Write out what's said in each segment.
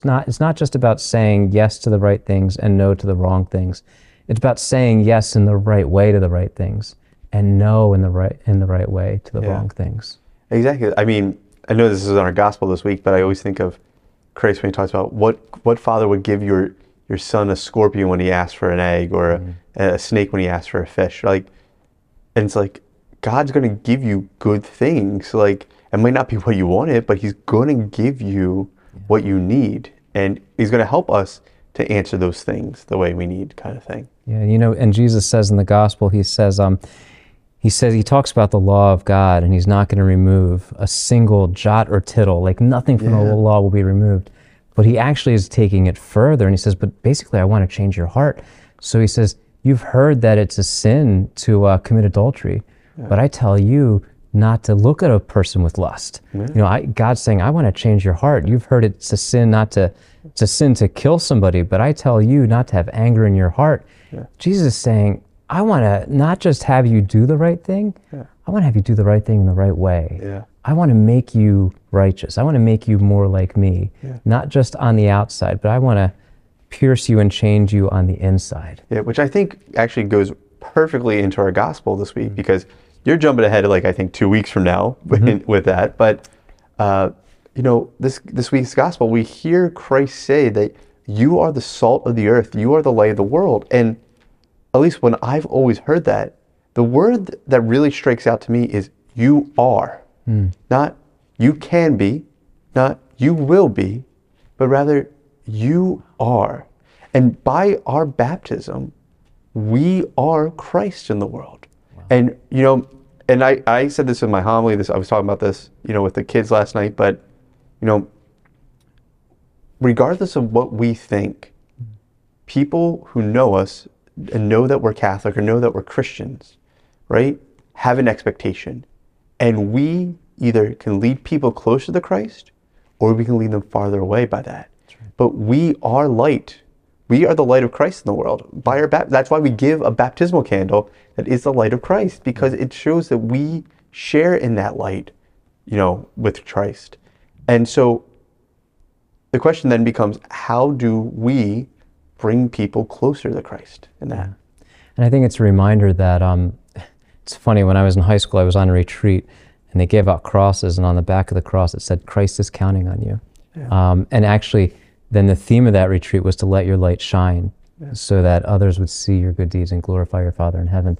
It's not just about saying yes to the right things and no to the wrong things. It's about saying yes in the right way to the right things and no in the right way to the wrong things. Exactly. I mean, I know this is on our gospel this week, but I always think of Christ when he talks about what father would give your son a scorpion when he asks for an egg, or a snake when he asks for a fish. Like, and it's like, God's going to give you good things. Like, it might not be what you wanted, but he's going to give you what you need. And he's going to help us to answer those things the way we need, kind of thing. Yeah, and Jesus says in the gospel, he talks about the law of God, and he's not going to remove a single jot or tittle, like nothing from the law will be removed. But he actually is taking it further, and he says, but basically I want to change your heart. So he says, you've heard that it's a sin to commit adultery, but I tell you not to look at a person with lust. God's saying, I want to change your heart. You've heard it's a sin it's a sin to kill somebody, but I tell you not to have anger in your heart. Jesus is saying, I want to not just have you do the right thing, I want to have you do the right thing in the right way. I want to make you righteous. I want to make you more like me, not just on the outside, but I want to pierce you and change you on the inside. Yeah, which I think actually goes perfectly into our gospel this week, because you're jumping ahead of, like, I think 2 weeks from now with that. But, this week's gospel, we hear Christ say that you are the salt of the earth. You are the light of the world. And at least when I've always heard that, the word that really strikes out to me is you are. Not you can be, not you will be, but rather you are. And by our baptism, we are Christ in the world. Wow. And, and I said this in my homily, I was talking about this, with the kids last night, but, regardless of what we think, people who know us and know that we're Catholic or know that we're Christians, right, have an expectation. And we either can lead people closer to Christ, or we can lead them farther away by that. Right. But we are light. We are the light of Christ in the world. By our that's why we give a baptismal candle that is the light of Christ, because it shows that we share in that light, with Christ. And so the question then becomes, how do we bring people closer to Christ in that? And I think it's a reminder that it's funny, when I was in high school, I was on a retreat, and they gave out crosses, and on the back of the cross it said, Christ is counting on you. And actually, then the theme of that retreat was to let your light shine, so that others would see your good deeds and glorify your Father in heaven.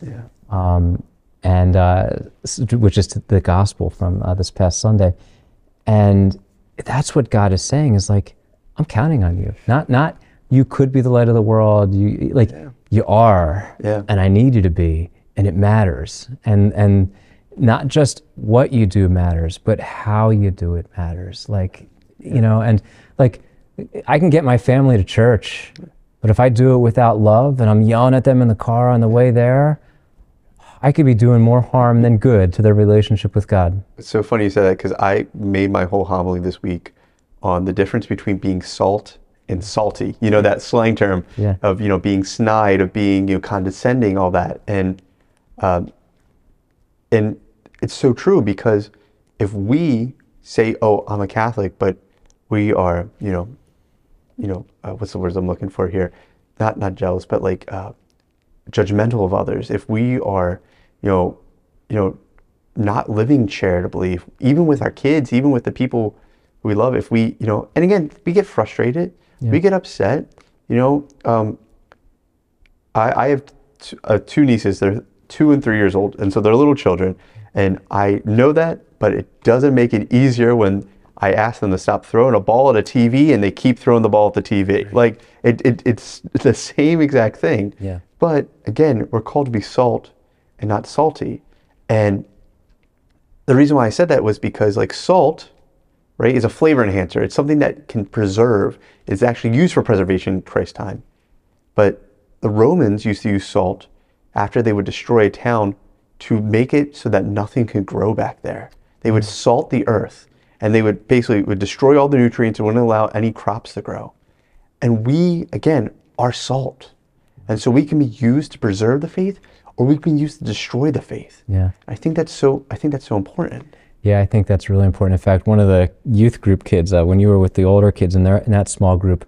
Which is the gospel from this past Sunday. And that's what God is saying, is like, I'm counting on you. Not you could be the light of the world. You are, and I need you to be, and it matters. And not just what you do matters, but how you do it matters. And like, I can get my family to church, but if I do it without love and I'm yelling at them in the car on the way there, I could be doing more harm than good to their relationship with God. It's so funny you said that, because I made my whole homily this week on the difference between being salt and salty. That slang term of, being snide, of being, condescending, all that. And it's so true, because if we say, oh, I'm a Catholic, but we are, what's the words I'm looking for here? Not jealous, but like judgmental of others. If we are, not living charitably, even with our kids, even with the people we love, if we, and again, we get frustrated, we get upset. I have two nieces. They're 2 and 3 years old, and so they're little children. And I know that, but it doesn't make it easier when I ask them to stop throwing a ball at a TV and they keep throwing the ball at the TV. Right. Like, it's the same exact thing. But again, we're called to be salt and not salty. And the reason why I said that was because, like, salt, right, is a flavor enhancer. It's something that can preserve. It's actually used for preservation in Christ's time. But the Romans used to use salt after they would destroy a town to make it so that nothing could grow back there. They would salt the earth, and they would destroy all the nutrients and wouldn't allow any crops to grow. And we, again, are salt. And so we can be used to preserve the faith, or we can be used to destroy the faith. I think that's so important. Yeah, I think that's really important. In fact, one of the youth group kids, when you were with the older kids in that small group,